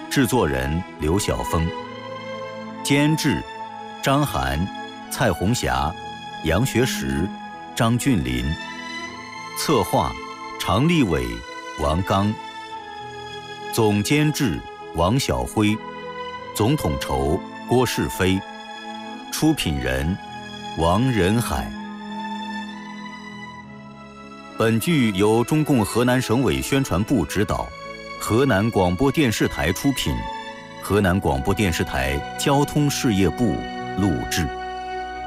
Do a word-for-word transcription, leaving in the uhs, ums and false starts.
制作人刘晓峰，监制张涵、蔡红霞、杨学实、张俊林，策划常立伟、王刚，总监制王晓辉，总统筹郭世飞，出品人王仁海。本剧由中共河南省委宣传部指导，河南广播电视台出品，河南广播电视台交通事业部录制。